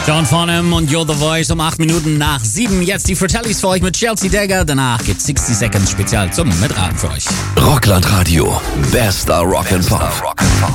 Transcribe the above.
John Farnham und You're the Voice um 8 Minuten nach 7. Jetzt die Fratellis für euch mit Chelsea Dagger. Danach gibt's 60 Seconds Spezial zum Mitraten für euch. Rockland Radio. Bester Rock and Pop.